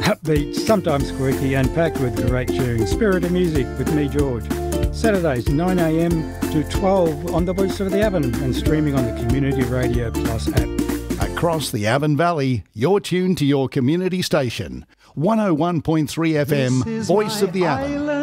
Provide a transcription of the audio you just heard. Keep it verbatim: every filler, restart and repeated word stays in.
Upbeat, sometimes quirky, and packed with great cheering spirit of music with me, George. Saturdays nine a m to twelve on the Voice of the Avon and streaming on the Community Radio Plus app. Across the Avon Valley, you're tuned to your community station. one oh one point three F M, Voice of the Avon.